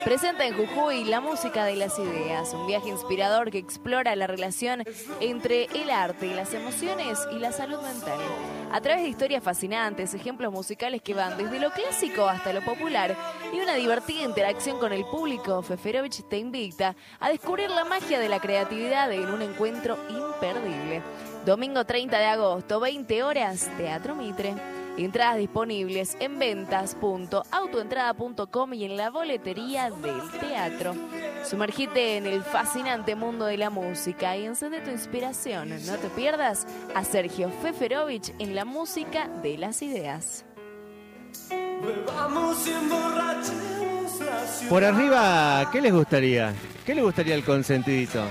Presenta en Jujuy la música de las ideas, un viaje inspirador que explora la relación entre el arte y las emociones y la salud mental. A través de historias fascinantes, ejemplos musicales que van desde lo clásico hasta lo popular y una divertida interacción con el público, Feferovich te invita a descubrir la magia de la creatividad en un encuentro imperdible. Domingo 30 de agosto, 20 horas, Teatro Mitre. Entradas disponibles en ventas.autoentrada.com y en la boletería del teatro. Sumergite en el fascinante mundo de la música y encende tu inspiración. No te pierdas a Sergio Feferovich en la música de las ideas. Por arriba, ¿qué les gustaría? ¿Qué les gustaría el consentidito?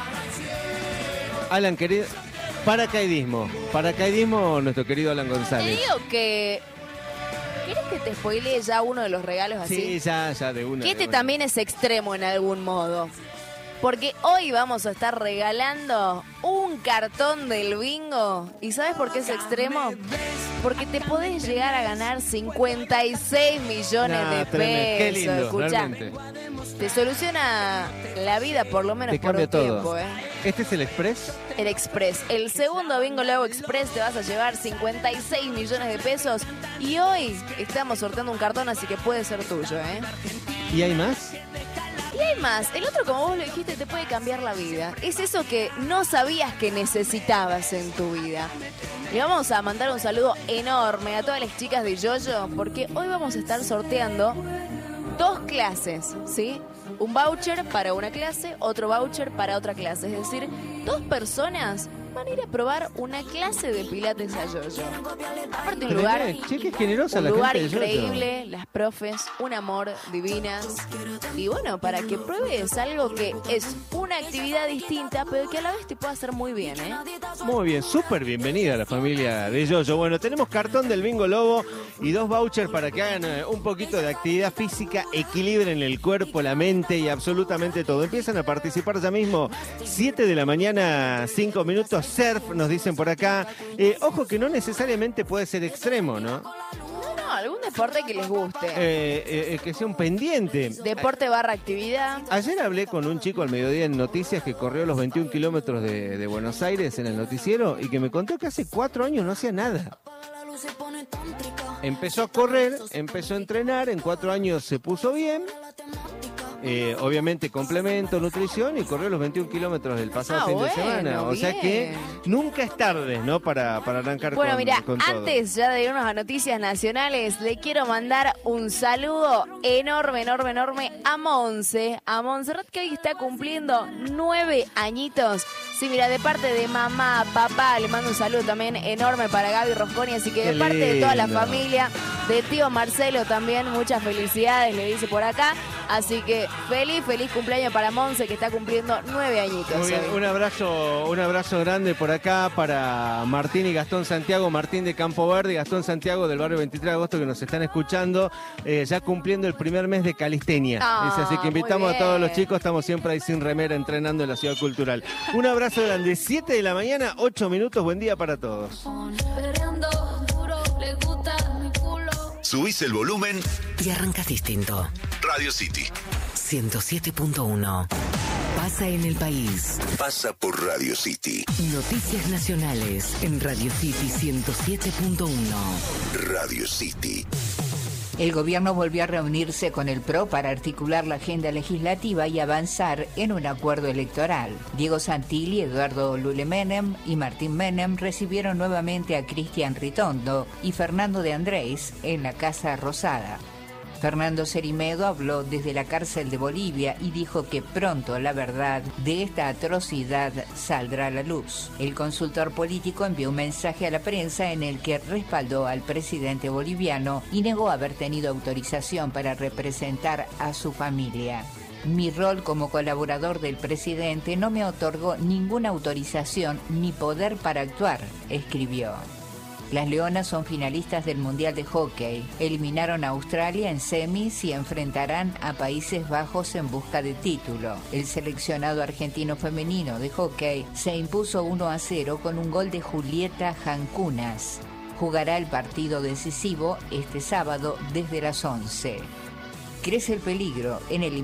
Alan, querido... Paracaidismo, nuestro querido Alan González. Te digo que... ¿Quieres que te spoilee ya uno de los regalos así? Sí, ya de una. Que este también es extremo en algún modo. Porque hoy vamos a estar regalando un cartón del bingo. ¿Y sabes por qué es extremo? Porque te podés llegar a ganar 56 millones de pesos. Qué lindo, Escuchá, te soluciona la vida por lo menos te por un todo. tiempo. ¿Este es el Express? El Express. El segundo Bingo Lobo Express te vas a llevar 56 millones de pesos. Y hoy estamos sorteando un cartón, así que puede ser tuyo, ¿Y hay más? Y hay más. El otro, como vos lo dijiste, te puede cambiar la vida. Es eso que no sabías que necesitabas en tu vida. Le vamos a mandar un saludo enorme a todas las chicas de Yoyo, porque hoy vamos a estar sorteando 2 clases, ¿sí? Un voucher para una clase, otro voucher para otra clase. Es decir, 2 personas van a ir a probar una clase de pilates a Yoyo. Aparte un lugar, qué generosa un la lugar gente de increíble, las profes, un amor, divinas. Y bueno, para que pruebes algo que es una actividad distinta, pero que a la vez te puede hacer muy bien, Muy bien, súper bienvenida a la familia de Yoyo. Bueno, tenemos cartón del Bingo Lobo y 2 vouchers para que hagan un poquito de actividad física, equilibren el cuerpo, la mente y absolutamente todo. Empiezan a participar ya mismo, 7 de la mañana, 5 minutos. Surf, nos dicen por acá. Ojo que no necesariamente puede ser extremo, ¿no? No, algún deporte que les guste. Que sea un pendiente. Deporte / actividad. Ayer hablé con un chico al mediodía en Noticias que corrió los 21 kilómetros de Buenos Aires en el noticiero y que me contó que hace 4 años no hacía nada. Empezó a correr, empezó a entrenar, en 4 años se puso bien. Obviamente complemento, nutrición y corrió los 21 kilómetros del pasado fin de semana. O sea que nunca es tarde, ¿no? Para arrancar con todo. Bueno, mira, antes ya de irnos a noticias nacionales, le quiero mandar un saludo enorme a Monse. A Montserrat, que hoy está cumpliendo 9 añitos. Sí, mira, de parte de mamá, papá, le mando un saludo también enorme para Gaby Rosconi, así que de parte de toda la familia, de tío Marcelo también, muchas felicidades, le dice por acá. Así que feliz cumpleaños para Monse, que está cumpliendo 9 añitos. Muy bien, un abrazo grande por acá para Martín y Gastón Santiago, Martín de Campo Verde y Gastón Santiago del barrio 23 de agosto que nos están escuchando, ya cumpliendo el primer mes de calistenia. Así que invitamos a todos los chicos, estamos siempre ahí sin remera entrenando en la Ciudad Cultural. Un abrazo grande, 7 de la mañana, 8 minutos, buen día para todos. Subís el volumen y arrancas distinto. Radio City 107.1. Pasa en el país. Pasa por Radio City. Noticias nacionales en Radio City 107.1. Radio City. El gobierno volvió a reunirse con el PRO para articular la agenda legislativa y avanzar en un acuerdo electoral. Diego Santilli, Eduardo Lule Menem y Martín Menem recibieron nuevamente a Cristian Ritondo y Fernando de Andrés en la Casa Rosada. Fernando Cerimedo habló desde la cárcel de Bolivia y dijo que pronto la verdad de esta atrocidad saldrá a la luz. El consultor político envió un mensaje a la prensa en el que respaldó al presidente boliviano y negó haber tenido autorización para representar a su familia. Mi rol como colaborador del presidente no me otorgó ninguna autorización ni poder para actuar, escribió. Las Leonas son finalistas del Mundial de Hockey. Eliminaron a Australia en semis y enfrentarán a Países Bajos en busca de título. El seleccionado argentino femenino de hockey se impuso 1-0 con un gol de Julieta Jancunas. Jugará el partido decisivo este sábado desde las 11. Crece el peligro en el